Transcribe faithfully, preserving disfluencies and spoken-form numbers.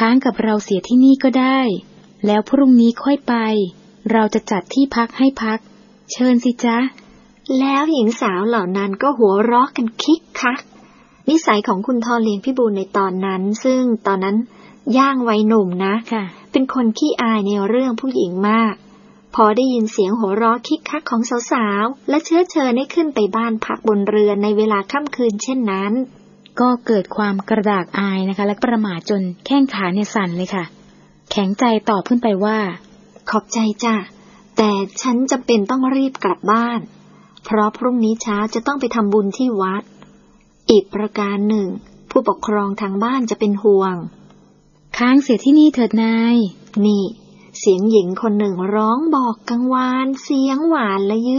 ค้างกับเราเสียที่นี่ก็ได้แล้วพรุ่งนี้ค่อยไปเราจะจัดที่พักให้พักเชิญสิจ๊ะแล้วหญิงสาวเหล่านั้นก็หัวเราะกันคิกคักนิสัยของคุณทอเลียงพิบูลในตอนนั้นซึ่งตอนนั้นย่างวัยหนุ่มนะเป็นคนขี้อายในเรื่องผู้หญิงมากพอได้ยินเสียงหัวเราะคิกคักของสาวๆและเชื้อเชิญให้ขึ้นไปบ้านพักบนเรือนในเวลาค่ำคืนเช่นนั้นก็เกิดความกระดากอายนะคะและประหม่าจนแข้งขาเนี่ยสั่นเลยค่ะแข็งใจตอบขึ้นไปว่าขอบใจจ้ะแต่ฉันจำเป็นต้องรีบกลับบ้านเพราะพรุ่งนี้เช้าจะต้องไปทำบุญที่วัดอีกประการหนึ่งผู้ปกครองทางบ้านจะเป็นห่วงค้างเสียที่นี่เถิดนายนี่เสียงหญิงคนหนึ่งร้องบอกกังวานเสียงหวานและเยือก